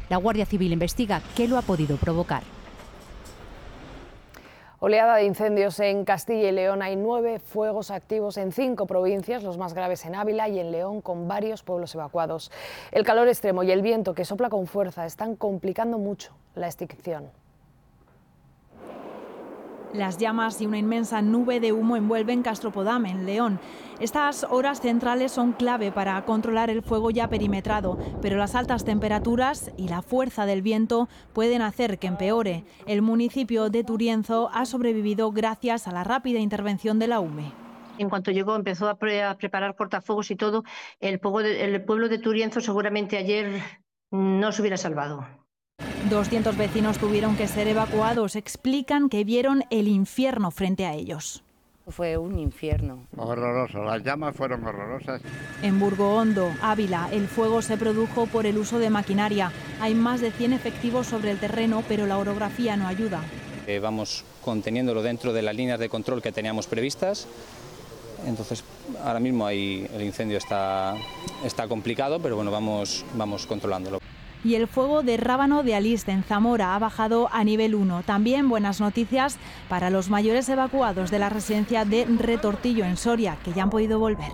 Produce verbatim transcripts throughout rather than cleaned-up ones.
La Guardia Civil investiga qué lo ha podido provocar. Oleada de incendios en Castilla y León. Hay nueve fuegos activos en cinco provincias, los más graves en Ávila y en León, con varios pueblos evacuados. El calor extremo y el viento que sopla con fuerza están complicando mucho la extinción. Las llamas y una inmensa nube de humo envuelven Castropodam, en León. Estas horas centrales son clave para controlar el fuego ya perimetrado, pero las altas temperaturas y la fuerza del viento pueden hacer que empeore. El municipio de Turienzo ha sobrevivido gracias a la rápida intervención de la U M E. En cuanto llegó, empezó a, pre a preparar cortafuegos y todo. El, de, el pueblo de Turienzo seguramente ayer no se hubiera salvado. doscientos vecinos tuvieron que ser evacuados. Explican que vieron el infierno frente a ellos. Fue un infierno. Horroroso, las llamas fueron horrorosas. En Burgohondo, Ávila, el fuego se produjo por el uso de maquinaria. Hay más de cien efectivos sobre el terreno, pero la orografía no ayuda. Eh, vamos conteniéndolo dentro de las líneas de control que teníamos previstas. Entonces, ahora mismo ahí el incendio está, está complicado, pero bueno, vamos, vamos controlándolo. Y el fuego de Rábano de Aliste, en Zamora, ha bajado a nivel uno. También buenas noticias para los mayores evacuados de la residencia de Retortillo, en Soria, que ya han podido volver.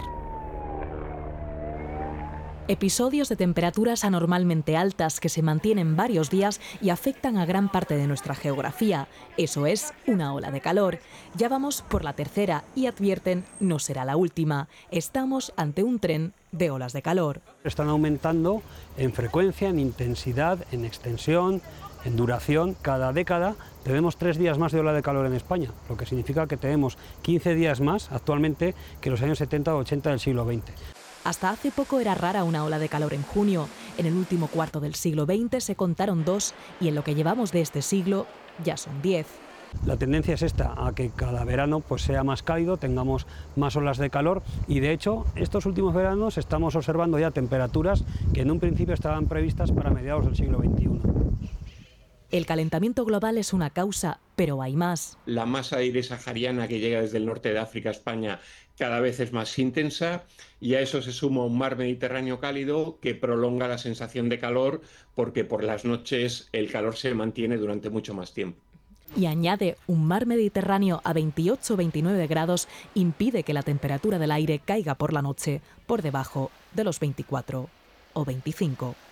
Episodios de temperaturas anormalmente altas que se mantienen varios días y afectan a gran parte de nuestra geografía. Eso es una ola de calor. Ya vamos por la tercera y advierten, no será la última. Estamos ante un tren de olas de calor. Están aumentando en frecuencia, en intensidad, en extensión, en duración. Cada década tenemos tres días más de ola de calor en España, lo que significa que tenemos quince días más actualmente que los años setenta o ochenta del siglo veinte. Hasta hace poco era rara una ola de calor en junio. En el último cuarto del siglo veinte se contaron dos y en lo que llevamos de este siglo ya son diez. La tendencia es esta, a que cada verano pues sea más cálido, tengamos más olas de calor y de hecho estos últimos veranos estamos observando ya temperaturas que en un principio estaban previstas para mediados del siglo veintiuno. El calentamiento global es una causa, pero hay más. La masa de aire sahariana que llega desde el norte de África a España cada vez es más intensa y a eso se suma un mar Mediterráneo cálido que prolonga la sensación de calor porque por las noches el calor se mantiene durante mucho más tiempo. Y añade, un mar Mediterráneo a veintiocho a veintinueve grados impide que la temperatura del aire caiga por la noche por debajo de los veinticuatro o veinticinco.